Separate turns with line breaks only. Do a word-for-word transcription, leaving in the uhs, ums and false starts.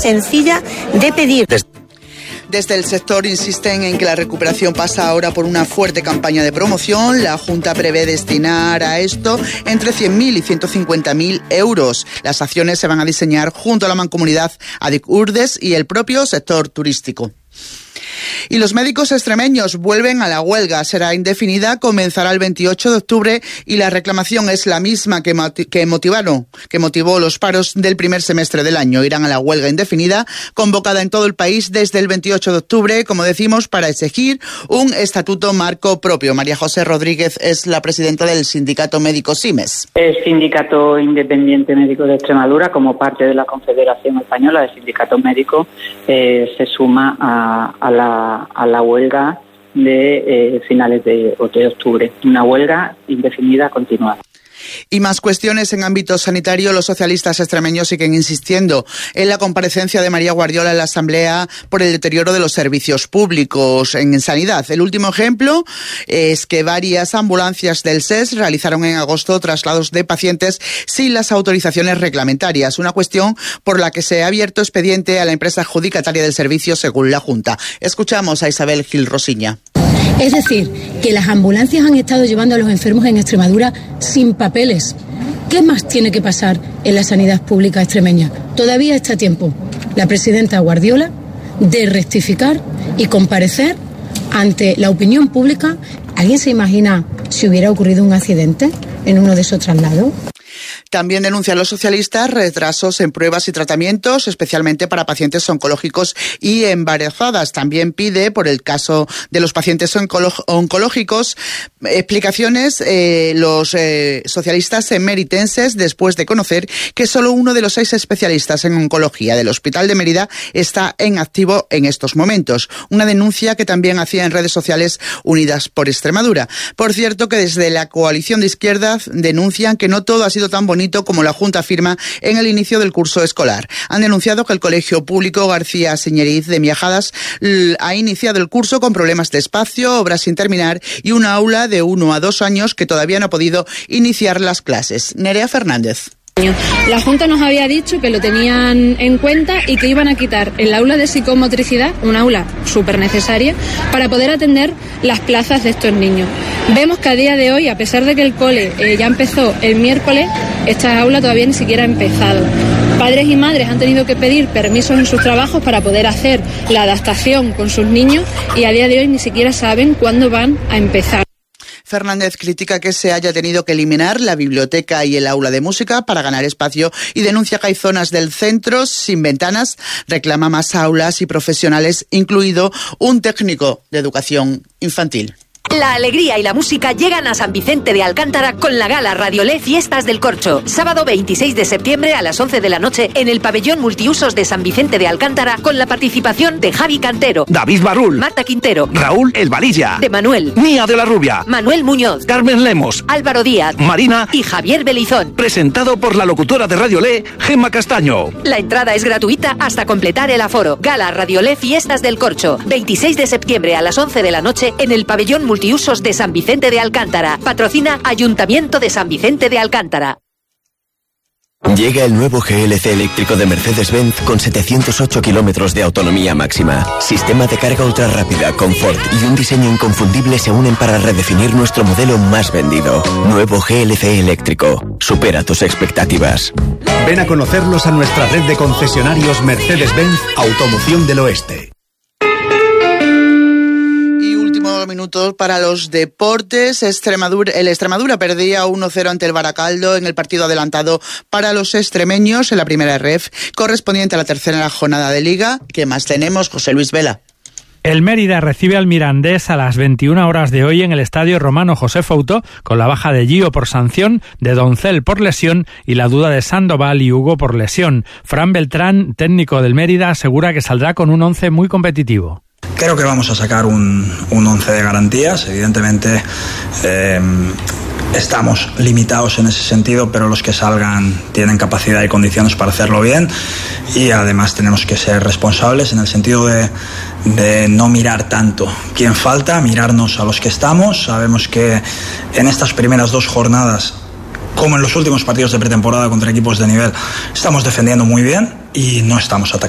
sencilla de pedir.
Desde el sector insisten en que la recuperación pasa ahora por una fuerte campaña de promoción. La Junta prevé destinar a esto entre cien mil y ciento cincuenta mil euros. Las acciones se van a diseñar junto a la Mancomunidad Adic-Urdes y el propio sector turístico. Y los médicos extremeños vuelven a la huelga. Será indefinida, comenzará el veintiocho de octubre y la reclamación es la misma que, que motivaron, que motivó los paros del primer semestre del año. Irán a la huelga indefinida, convocada en todo el país desde el veintiocho de octubre, como decimos, para exigir un estatuto marco propio. María José Rodríguez es la presidenta del Sindicato Médico SIMES.
El Sindicato Independiente Médico de Extremadura, como parte de la Confederación Española de Sindicatos Médicos, eh, se suma a, a la a la huelga de eh, finales de, de octubre, una huelga indefinida continuada.
Y más cuestiones en ámbito sanitario. Los socialistas extremeños siguen insistiendo en la comparecencia de María Guardiola en la Asamblea por el deterioro de los servicios públicos en sanidad. El último ejemplo es que varias ambulancias del S E S realizaron en agosto traslados de pacientes sin las autorizaciones reglamentarias, una cuestión por la que se ha abierto expediente a la empresa adjudicataria del servicio según la Junta. Escuchamos a Isabel Gil Rosiña.
Es decir, que las ambulancias han estado llevando a los enfermos en Extremadura sin papeles. ¿Qué más tiene que pasar en la sanidad pública extremeña? Todavía está a tiempo la presidenta Guardiola de rectificar y comparecer ante la opinión pública. ¿Alguien se imagina si hubiera ocurrido un accidente en uno de esos traslados?
También denuncian los socialistas retrasos en pruebas y tratamientos, especialmente para pacientes oncológicos y embarazadas. También pide, por el caso de los pacientes oncológicos, explicaciones eh, los eh, socialistas emeritenses después de conocer que solo uno de los seis especialistas en oncología del Hospital de Mérida está en activo en estos momentos. Una denuncia que también hacía en redes sociales Unidas por Extremadura. Por cierto, que desde la coalición de izquierdas denuncian que no todo ha sido tan bonito como la Junta afirma en el inicio del curso escolar. Han denunciado que el Colegio Público García Señeriz de Miajadas ha iniciado el curso con problemas de espacio, obras sin terminar y una aula de uno a dos años que todavía no ha podido iniciar las clases. Nerea Fernández.
La Junta nos había dicho que lo tenían en cuenta y que iban a quitar el aula de psicomotricidad, una aula súper necesaria, para poder atender las plazas de estos niños. Vemos que a día de hoy, a pesar de que el cole eh, ya empezó el miércoles, esta aula todavía ni siquiera ha empezado. Padres y madres han tenido que pedir permisos en sus trabajos para poder hacer la adaptación con sus niños y a día de hoy ni siquiera saben cuándo van a empezar.
Fernández critica que se haya tenido que eliminar la biblioteca y el aula de música para ganar espacio y denuncia que hay zonas del centro sin ventanas. Reclama más aulas y profesionales, incluido un técnico de educación infantil.
La alegría y la música llegan a San Vicente de Alcántara con la gala Radiolé Fiestas del Corcho. Sábado veintiséis de septiembre a las once de la noche en el pabellón multiusos de San Vicente de Alcántara con la participación de Javi Cantero,
David Barrul,
Marta Quintero,
Raúl El Valilla,
de Manuel,
Mía de la Rubia,
Manuel Muñoz,
Carmen Lemos,
Álvaro Díaz,
Marina
y Javier Belizón.
Presentado por la locutora de Radiolé, Gemma Castaño.
La entrada es gratuita hasta completar el aforo. Gala Radiolé Fiestas del Corcho. veintiséis de septiembre a las once de la noche en el pabellón multiusos de San Vicente de Alcántara. Patrocina Ayuntamiento de San Vicente de Alcántara.
Llega el nuevo G L C eléctrico de Mercedes-Benz con setecientos ocho kilómetros de autonomía máxima. Sistema de carga ultra rápida, confort y un diseño inconfundible se unen para redefinir nuestro modelo más vendido. Nuevo G L C eléctrico. Supera tus expectativas.
Ven a conocerlos a nuestra red de concesionarios Mercedes-Benz Automoción del Oeste.
Minutos para los deportes. Extremadura, el Extremadura perdía uno cero ante el Baracaldo en el partido adelantado para los extremeños en la primera ref correspondiente a la tercera jornada de Liga. ¿Qué más tenemos, José Luis Vela?
El Mérida recibe al Mirandés a las veintiuna horas de hoy en el Estadio Romano José Fouto, con la baja de Gio por sanción, de Doncel por lesión y la duda de Sandoval y Hugo por lesión. Fran Beltrán, técnico del Mérida, asegura que saldrá con un once muy competitivo.
Creo que vamos a sacar un, un once de garantías. Evidentemente eh, estamos limitados en ese sentido, pero los que salgan tienen capacidad y condiciones para hacerlo bien, y además tenemos que ser responsables en el sentido de, de no mirar tanto quién falta, mirarnos a los que estamos. Sabemos que en estas primeras dos jornadas, como en los últimos partidos de pretemporada contra equipos de nivel, estamos defendiendo muy bien y no estamos atacando.